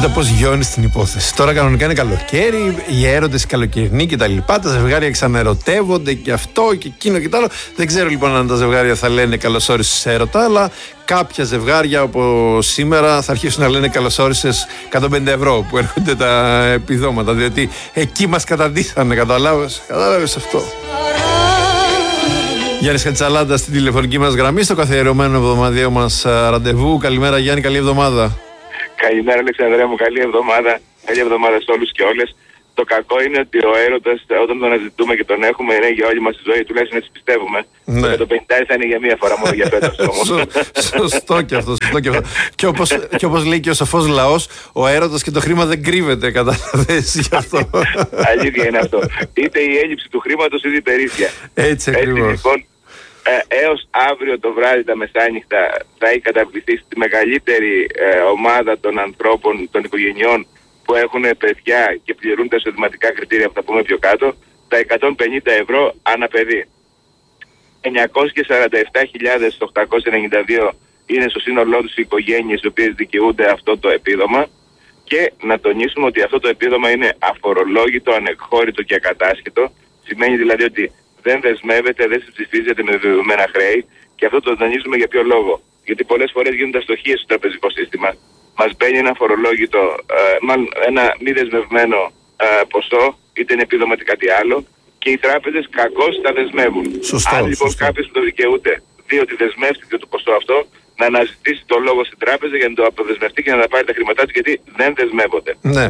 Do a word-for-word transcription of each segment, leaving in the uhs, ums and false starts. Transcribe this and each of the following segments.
Κοίτα πώς γιώνει την υπόθεση. Τώρα κανονικά είναι καλοκαίρι, οι έρωτες καλοκαιρινοί κτλ. Τα, τα ζευγάρια ξαναερωτεύονται και αυτό και εκείνο και το άλλο. Δεν ξέρω λοιπόν αν τα ζευγάρια θα λένε καλώς όρισες σε έρωτα, αλλά κάποια ζευγάρια όπως σήμερα θα αρχίσουν να λένε καλώς όρισες εκατόν πενήντα ευρώ που έρχονται τα επιδόματα. Διότι εκεί μας καταντήσανε, καταλάβες. Κατάλαβες αυτό. Γιάννης Χατσαλάντα στην τηλεφωνική μας γραμμή, στο καθιερωμένο εβδομαδιαίο μας ραντεβού. Καλημέρα Γιάννη, καλή εβδομάδα. Καλημέρα Αλεξανδρέα μου, καλή εβδομάδα. Καλή εβδομάδα σε όλους και όλες. Το κακό είναι ότι ο έρωτας όταν τον αναζητούμε και τον έχουμε είναι για όλη μας τη ζωή, τουλάχιστον έτσι πιστεύουμε. Ναι. Το πενήντα θα είναι για μία φορά μόνο για φέτος όμως. Σωστό και αυτό. Σωστό και, αυτό. και, όπως, και όπως λέει και ο σοφός λαός, ο έρωτας και το χρήμα δεν κρύβεται, κατάλαβες γι' αυτό. Αλήθεια είναι αυτό. Είτε η έλλειψη του χρήματος είτε η περίσσια. Έτσι ακριβώς. Λοιπόν, Ε, έως αύριο το βράδυ τα μεσάνυχτα θα έχει καταβληθεί στη μεγαλύτερη ε, ομάδα των ανθρώπων, των οικογενειών που έχουν παιδιά και πληρούν τα εισοδηματικά κριτήρια που θα πούμε πιο κάτω, τα εκατόν πενήντα ευρώ ανά παιδί. εννιακόσιες σαράντα επτά χιλιάδες οκτακόσιες ενενήντα δύο είναι στο σύνολό τους οι οικογένειες οι οποίες δικαιούνται αυτό το επίδομα, και να τονίσουμε ότι αυτό το επίδομα είναι αφορολόγητο, ανεκχώρητο και ακατάσχετο. Σημαίνει δηλαδή ότι δεν δεσμεύεται, δεν συμψηφίζεται με δεδομένα χρέη, και αυτό το τονίζουμε για ποιο λόγο. Γιατί πολλές φορές γίνονται αστοχίες στο τραπεζικό σύστημα. Μας μπαίνει ένα φορολόγητο, ε, μάλλον ένα μη δεσμευμένο ε, ποσό, είτε είναι επίδομα είτε κάτι άλλο, και οι τράπεζες κακώς τα δεσμεύουν. Σωστό, Αν λοιπόν σωστό. κάποιος που το δικαιούται δει ότι δεσμεύτηκε το ποσό αυτό, να αναζητήσει το λόγο στην τράπεζα για να το αποδεσμευτεί και να τα πάρει τα χρήματά του, γιατί δεν δεσμεύονται. Ναι.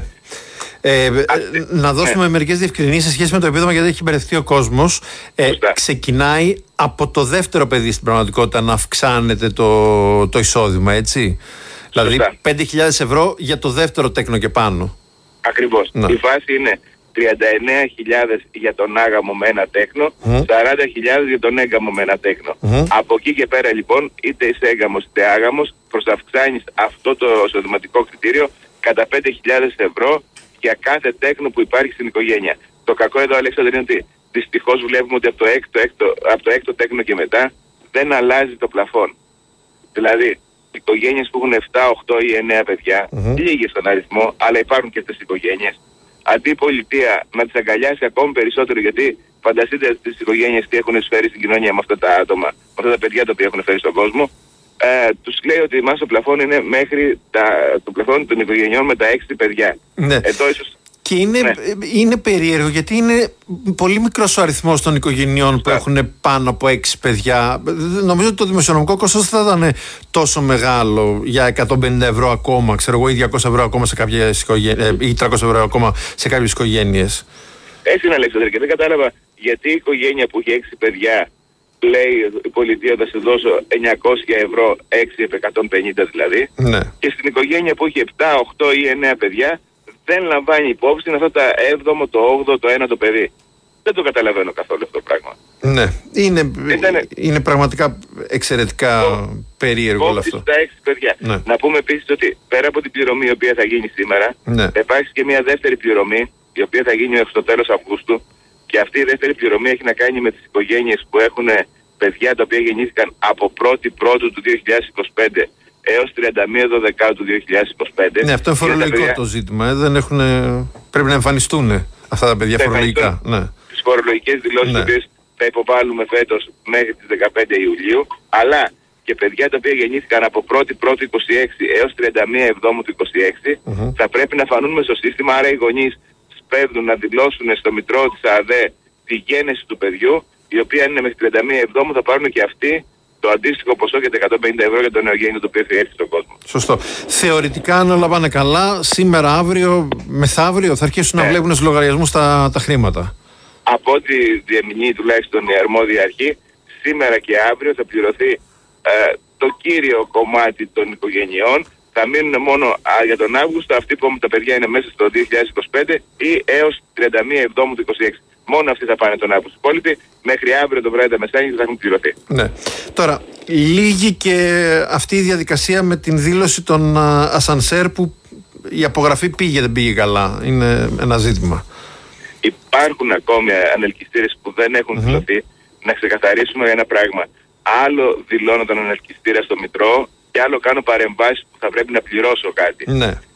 Ε, Α, να δώσουμε ναι. μερικές διευκρινήσεις σε σχέση με το επίδομα, γιατί έχει μπερδευτεί ο κόσμος. Ε, ξεκινάει από το δεύτερο παιδί στην πραγματικότητα να αυξάνεται το, το εισόδημα, έτσι. Σωστά. Δηλαδή πέντε χιλιάδες ευρώ για το δεύτερο τέκνο και πάνω. Ακριβώς. Να. Η βάση είναι τριάντα εννέα χιλιάδες για τον άγαμο με ένα τέκνο, Mm. σαράντα χιλιάδες για τον έγκαμο με ένα τέκνο. Mm. Από εκεί και πέρα λοιπόν, είτε είσαι έγκαμος είτε άγαμος, προσαυξάνεις αυτό το εισοδηματικό κριτήριο κατά πέντε χιλιάδες ευρώ για κάθε τέκνο που υπάρχει στην οικογένεια. Το κακό εδώ, Αλέξανδρε, είναι ότι δυστυχώς βλέπουμε ότι από το έκτο, έκτο, από το έκτο τέκνο και μετά δεν αλλάζει το πλαφόν. Δηλαδή, οι οικογένειες που έχουν επτά, οκτώ ή εννέα παιδιά, mm-hmm. λίγες στον αριθμό, αλλά υπάρχουν και αυτές οι οικογένειες. Αντί η πολιτεία να τις αγκαλιάσει ακόμη περισσότερο, γιατί φανταστείτε τις οικογένειες τι έχουν εισφέρει στην κοινωνία με αυτά τα άτομα, με αυτά τα παιδιά τα οποία έχουν φέρει στον κόσμο, ε, τους λέει ότι εμάς το πλαφόν είναι μέχρι τα, το πλαφόν των οικογενειών με τα έξι παιδιά. Ναι. Εδώ ίσως... Και είναι, ναι. είναι περίεργο, γιατί είναι πολύ μικρός ο αριθμός των οικογενειών που έχουν πάνω από έξι παιδιά. Νομίζω ότι το δημοσιονομικό κόστος δεν θα ήταν τόσο μεγάλο για εκατόν πενήντα ευρώ ακόμα, ξέρω εγώ, ή διακόσια ευρώ ακόμα σε κάποιες οικογένειες, ή τριακόσια ευρώ ακόμα σε κάποιες οικογένειες. Έτσι είναι, Αλέξανδρε, και δεν κατάλαβα γιατί η οικογένεια που έχει έξι παιδιά λέει η πολιτεία θα σε δώσω εννιακόσια ευρώ, έξι επί εκατόν πενήντα δηλαδή, ναι. και στην οικογένεια που έχει επτά, οκτώ ή εννέα παιδιά δεν λαμβάνει υπόψη αυτά τα έβδομο, το όγδοο, το ένα το παιδί. Δεν το καταλαβαίνω καθόλου αυτό το πράγμα. Ναι, είναι, Ήτανε... είναι πραγματικά εξαιρετικά το... περίεργο όλο αυτό. Τα έξι παιδιά. Ναι. Να πούμε επίσης ότι πέρα από την πληρωμή η οποία θα γίνει σήμερα, ναι. θα υπάρξει και μια δεύτερη πληρωμή, η οποία θα γίνει στο τέλος Αυγούστου, και αυτή η δεύτερη πληρωμή έχει να κάνει με τις οικογένειες που έχουν παιδιά τα οποία γεννήθηκαν από πρώτη Πρώτου του δύο χιλιάδες είκοσι πέντε έως τριάντα μία Δωδεκάτου του δύο χιλιάδες είκοσι πέντε. Ναι, αυτό είναι φορολογικό παιδιά... το ζήτημα. Ε. Δεν έχουν... Πρέπει να εμφανιστούν αυτά τα παιδιά φορολογικά. Ναι. Τις φορολογικές δηλώσεις, ναι. τις θα υποβάλουμε φέτος μέχρι τις δεκαπέντε Ιουλίου, αλλά και παιδιά τα οποία γεννήθηκαν από πρώτη Πρώτου είκοσι έξι έως τριάντα μία Εβδόμου του είκοσι έξι mm-hmm. θα πρέπει να φανούν μες στο σύστημα, άρα οι γονείς σπέβδουν να δηλώσουν στο μητρό της ΑΔΕ τη γέννηση του παιδιού, η οποία είναι μέχρι τριάντα μία Εβδόμου, θα πάρουν και αυτοί το αντίστοιχο ποσό για τα εκατόν πενήντα ευρώ για το νεογέννητο το οποίο θα έρθει στον κόσμο. Σωστό. Θεωρητικά, αν όλα πάνε καλά, σήμερα, αύριο, μεθαύριο θα αρχίσουν ναι. να βλέπουν στους λογαριασμούς τα, τα χρήματα. Από ό,τι διεμηνεί τουλάχιστον η αρμόδια αρχή, σήμερα και αύριο θα πληρωθεί ε, το κύριο κομμάτι των οικογενειών. Θα μείνουν μόνο α, για τον Αύγουστο αυτοί που τα παιδιά είναι μέσα στο δύο χιλιάδες είκοσι πέντε ή έως τριάντα μία Εβδόμου του είκοσι έξι. Μόνο αυτοί θα πάνε τον Αύγουστο. Οι υπόλοιποι μέχρι αύριο το βράδυ τα μεσάνυχτα θα έχουν πληρωθεί. Ναι. Τώρα, λίγη και αυτή η διαδικασία με την δήλωση των ασανσέρ που η απογραφή πήγε, δεν πήγε καλά. Είναι ένα ζήτημα. Υπάρχουν ακόμη ανελκυστήρες που δεν έχουν mm-hmm. δηλωθεί. Να ξεκαθαρίσουμε ένα πράγμα. Άλλο δηλώνω τον ανελκυστήρα στο Μητρό και άλλο κάνω παρεμβάσεις που θα πρέπει να πληρώσω κάτι. Ναι.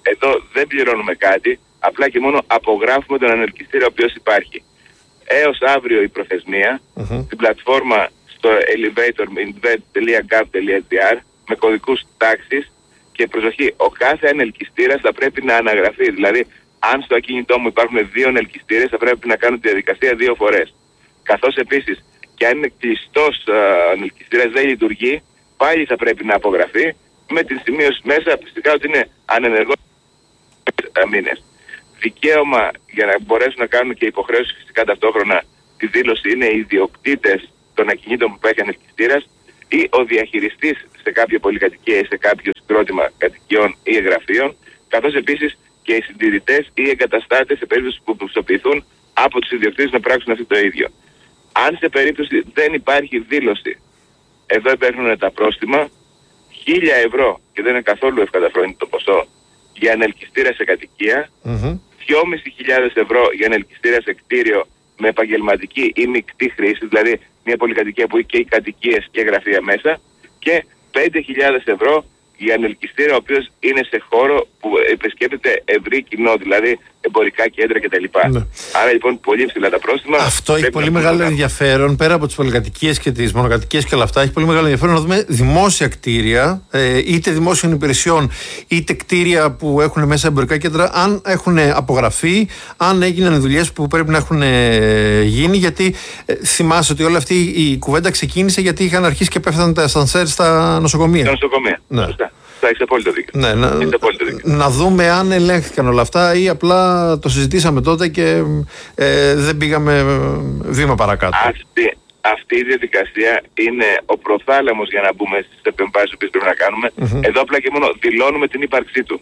Εδώ δεν πληρώνουμε κάτι, απλά και μόνο απογράφουμε τον ανελκυστήρα ο οποίος υπάρχει. Έως αύριο η προθεσμία, mm-hmm. στην πλατφόρμα στο elevator invest τελεία gov τελεία gr με κωδικούς τάξης και προσοχή, ο κάθε ανελκυστήρας θα πρέπει να αναγραφεί. Δηλαδή, αν στο ακίνητό μου υπάρχουν δύο ανελκυστήρες, θα πρέπει να κάνω τη διαδικασία δύο φορές. Καθώς επίσης και αν είναι κλειστός ανελκυστήρας δεν λειτουργεί, πάλι θα πρέπει να απογραφεί με την σημείωση μέσα φυσικά ότι είναι ανενεργό μήνες. Δικαίωμα για να μπορέσουν να κάνουν και υποχρέωση φυσικά ταυτόχρονα τη δήλωση είναι οι ιδιοκτήτες των ακινήτων που έχει ανελκυστήρας ή ο διαχειριστής σε κάποια πολυκατοικία ή σε κάποιο συγκρότημα κατοικιών ή εγγραφείων, καθώς επίσης και οι συντηρητές ή οι εγκαταστάτες σε περίπτωση που πιστοποιηθούν από τους ιδιοκτήτες να πράξουν αυτό το ίδιο. Αν σε περίπτωση δεν υπάρχει δήλωση, εδώ υπάρχουν τα πρόστιμα, χίλια ευρώ και δεν είναι καθόλου ευκαταφρόνητο το ποσό για ανελκυστήρα σε κατοικία, mm-hmm. δυόμισι χιλιάδες ευρώ για ανελκυστήρα σε κτίριο με επαγγελματική ή μεικτή χρήση, δηλαδή μια πολυκατοικία που έχει και κατοικίες και γραφεία μέσα, και πέντε χιλιάδες ευρώ για ανελκυστήρα ο οποίος είναι σε χώρο που επισκέπτεται ευρύ κοινό, δηλαδή εμπορικά κέντρα κτλ. Ναι. Άρα λοιπόν πολύ ψηλά τα πρόστιμα. Αυτό έχει πολύ μεγάλο ενδιαφέρον, πέρα από τις πολυκατοικίες και τις μονοκατοικίες και όλα αυτά, έχει πολύ μεγάλο ενδιαφέρον να δούμε δημόσια κτίρια, είτε δημόσιων υπηρεσιών, είτε κτίρια που έχουν μέσα εμπορικά κέντρα, αν έχουν απογραφεί, αν έγιναν δουλειές που πρέπει να έχουν γίνει. Γιατί θυμάσαι ότι όλη αυτή η κουβέντα ξεκίνησε γιατί είχαν αρχίσει και πέφτανε τα ασανσέρ στα νοσοκομεία. Στα νοσοκομεία. Ναι. Σωστά. Θα έχεις απόλυτο δίκιο. Ναι, να, να δούμε αν ελέγχθηκαν όλα αυτά ή απλά το συζητήσαμε τότε και ε, δεν πήγαμε βήμα παρακάτω. Αυτή, αυτή η διαδικασία είναι ο προθάλαμος για να μπούμε στις επεμβάσεις που πρέπει να κάνουμε. Mm-hmm. Εδώ απλά και μόνο δηλώνουμε την ύπαρξή του.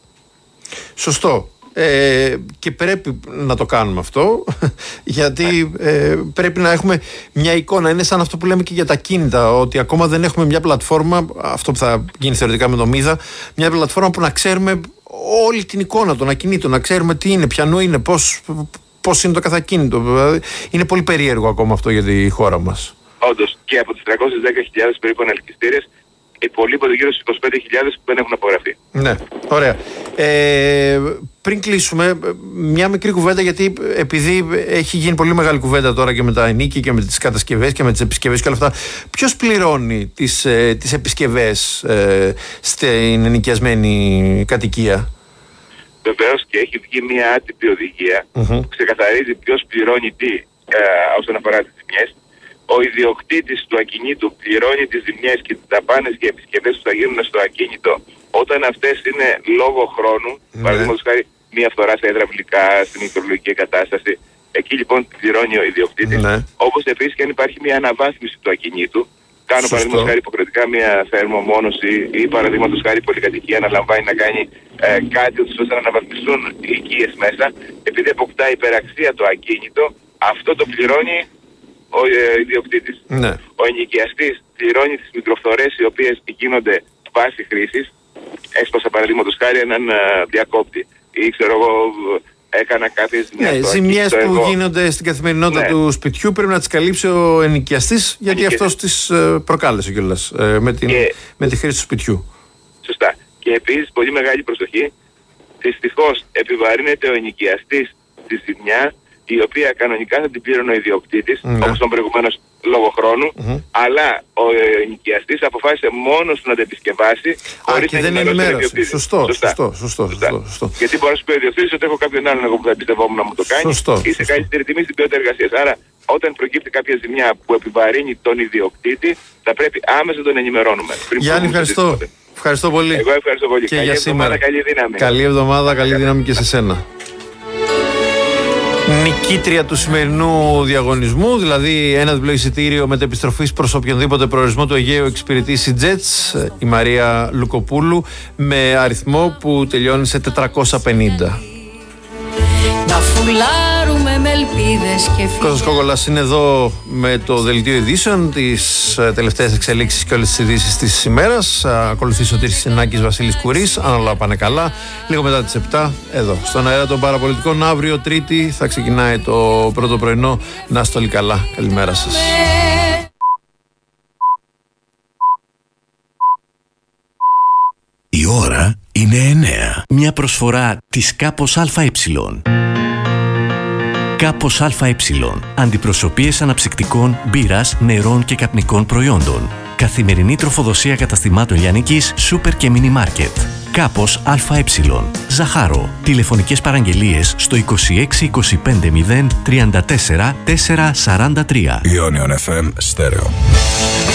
Σωστό. Ε, και πρέπει να το κάνουμε αυτό, γιατί ε, πρέπει να έχουμε μια εικόνα. Είναι σαν αυτό που λέμε και για τα κίνητα, ότι ακόμα δεν έχουμε μια πλατφόρμα, αυτό που θα γίνει θεωρητικά με το Μίδα, μια πλατφόρμα που να ξέρουμε όλη την εικόνα των ακινήτων, να ξέρουμε τι είναι, ποιανού είναι, πώς, πώς είναι το κάθε ακίνητο. Δηλαδή, είναι πολύ περίεργο ακόμα αυτό για τη χώρα μας. Όντως, και από τις τριακόσιες δέκα χιλιάδες περίπου ανελκυστήρες, υπολείπονται γύρω στις είκοσι πέντε χιλιάδες που δεν έχουν απογραφεί. Ναι, ωραία. Ε, πριν κλείσουμε, μια μικρή κουβέντα, γιατί επειδή έχει γίνει πολύ μεγάλη κουβέντα τώρα και με τα ενίκη και με τις κατασκευές και με τις επισκευές και όλα αυτά, ποιος πληρώνει τις, ε, τις επισκευές ε, στην ενοικιασμένη κατοικία? Βεβαίως, και έχει βγει μια άτυπη οδηγία mm-hmm. που ξεκαθαρίζει ποιος πληρώνει τι ε, όσον αφορά τις ζημιές. Ο ιδιοκτήτης του ακινήτου πληρώνει τις ζημιές και τις δαπάνες και επισκευές που θα γίνουν στο ακίνητο όταν αυτές είναι λόγω χρόνου, mm-hmm. παραδείγματος χάρη μία φθορά σε υδραυλικά, στην μικρολογική εγκατάσταση. Εκεί λοιπόν πληρώνει ο ιδιοκτήτης. Mm-hmm. Όπως επίσης και αν υπάρχει μία αναβάθμιση του ακινήτου, κάνω παραδείγματος χάρη υποχρεωτικά μία θερμομόνωση ή παραδείγματος χάρη πολυκατοικία αναλαμβάνει να κάνει ε, κάτι ώστε να αναβαθμιστούν οι οικίες μέσα, επειδή αποκτά υπεραξία το ακίνητο, αυτό το πληρώνει ο ε, ιδιοκτήτης. Ναι. Ο ενοικιαστής πληρώνει τις μικροφθορές οι οποίες γίνονται βάση χρήσης. Έσπασα παραδείγματος χάρη έναν ε, διακόπτη ή ξέρω εγώ έκανα κάποιες ζημιές. Ναι, ζημιές που εγώ. γίνονται στην καθημερινότητα ναι. του σπιτιού πρέπει να τις καλύψει ο ενοικιαστής, γιατί και αυτός τις ε, προκάλεσε κιόλας ε, με, την, και... με τη χρήση του σπιτιού. Σωστά. Και επίσης πολύ μεγάλη προσοχή, δυστυχώς επιβαρύνεται ο ενοικιαστής τη ζημιά, η οποία κανονικά θα την πλήρωνε ο ιδιοκτήτης, mm-hmm. όπως τον προηγουμένως λόγω χρόνου, mm-hmm. αλλά ο ενοικιαστής αποφάσισε μόνος του να τα επισκευάσει χωρίς να ενημερώσει τον ιδιοκτήτη. Σωστό, σωστά. Σωστό, σωστό, σωστό, σωστό. Γιατί μπορεί να σου πει ο ιδιοκτήτης ότι έχω κάποιον άλλον εγώ που θα εμπιστευόμουν να μου το κάνει σωστό, ή σε καλύτερη τιμή στην ποιότητα εργασίας. Άρα όταν προκύπτει κάποια ζημιά που επιβαρύνει τον ιδιοκτήτη, θα πρέπει άμεσα τον ενημερώνουμε. Γιάννη, ευχαριστώ. Ευχαριστώ πολύ. Εγώ ευχαριστώ πολύ. Και καλή για εβδομάδα, σήμερα. Καλή δύναμη. Καλή εβδομάδα, καλή δύναμη και σε σένα. Νικήτρια του σημερινού διαγωνισμού, δηλαδή ένα διπλό εισιτήριο μετεπιστροφής προς οποιονδήποτε προορισμό του Αιγαίου εξυπηρετήσει Jets, η Μαρία Λουκοπούλου, με αριθμό που τελειώνει σε τετρακόσια πενήντα. Να φουλάρουμε με ελπίδες και φίλες. Κώστας Κόκολας είναι εδώ με το δελτίο ειδήσεων, τις τελευταίες εξελίξεις και όλες τις ειδήσεις της ημέρας. Ακολουθεί Σωτήρης Σινάκης, Βασίλης Κουρής, αν όλα πάνε καλά, λίγο μετά τις επτά, εδώ στον αέρα των παραπολιτικών. Αύριο Τρίτη θα ξεκινάει το πρώτο πρωινό. Να είστε όλοι καλά, καλημέρα σας. Η ώρα είναι εννέα. χρόνια. Μια προσφορά της Κάπος ΑΕ. Κάπος ΑΕ. Αντιπροσωπείες αναψυκτικών, μπύρας, νερών και καπνικών προϊόντων. Καθημερινή τροφοδοσία καταστημάτων λιανικής, σούπερ και μίνι μάρκετ. Κάπος ΑΕ. Ζαχάρο. Τηλεφωνικές παραγγελίες στο είκοσι έξι είκοσι πέντε μηδέν τριάντα τέσσερα τετρακόσια σαράντα τρία. Ionion εφ εμ Stereo.